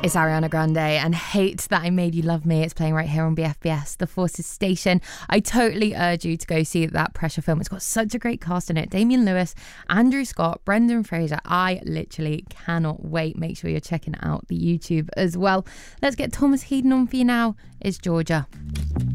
It's Ariana Grande and Hate That I Made You Love Me. It's playing right here on BFBS, The Forces station. I totally urge you to go see that Pressure film. It's got such a great cast in it. Damian Lewis, Andrew Scott, Brendan Fraser. I literally cannot wait. Make sure you're checking out the YouTube as well. Let's get Thomas Heden on for you now. It's Georgia.